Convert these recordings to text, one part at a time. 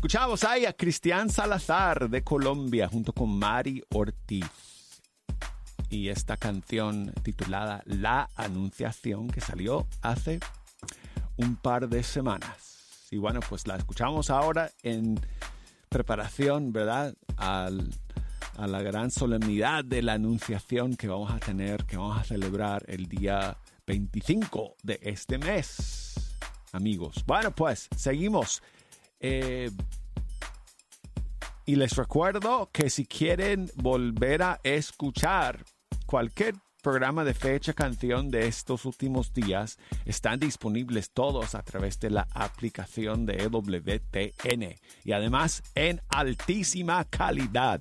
Escuchamos ahí a Cristian Salazar de Colombia junto con Mari Ortiz. Y esta canción titulada La Anunciación, que salió hace un par de semanas. Y bueno, pues la escuchamos ahora en preparación, ¿verdad? A la gran solemnidad de la Anunciación que vamos a tener, que vamos a celebrar el día 25 de este mes, amigos. Bueno, pues seguimos. Y les recuerdo que si quieren volver a escuchar cualquier programa de Fecha Canción de estos últimos días, están disponibles todos a través de la aplicación de EWTN y además en altísima calidad.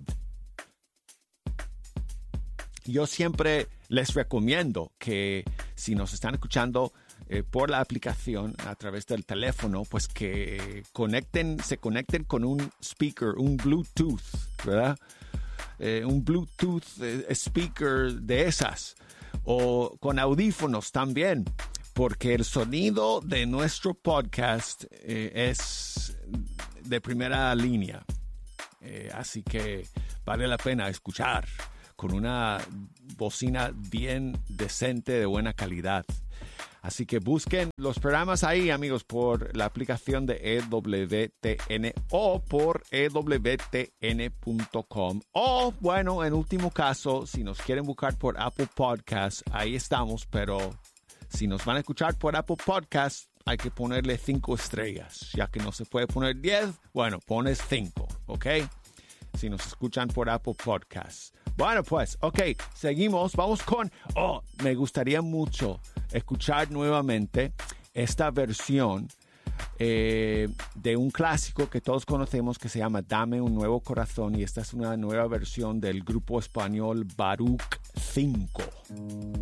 Yo siempre les recomiendo que si nos están escuchando por la aplicación a través del teléfono, pues que se conecten con un speaker, un Bluetooth, ¿verdad? Un Bluetooth speaker de esas, o con audífonos también, porque el sonido de nuestro podcast es de primera línea, así que vale la pena escuchar con una bocina bien decente, de buena calidad. Así que busquen los programas ahí, amigos, por la aplicación de EWTN o por EWTN.com. O, bueno, en último caso, si nos quieren buscar por Apple Podcasts, ahí estamos. Pero si nos van a escuchar por Apple Podcasts, hay que ponerle 5 estrellas. Ya que no se puede poner 10, bueno, pones 5, ¿ok? Si nos escuchan por Apple Podcasts. Bueno, pues, ok, seguimos. Vamos con... me gustaría mucho escuchar nuevamente esta versión de un clásico que todos conocemos que se llama Dame un Nuevo Corazón, y esta es una nueva versión del grupo español Baruch 5.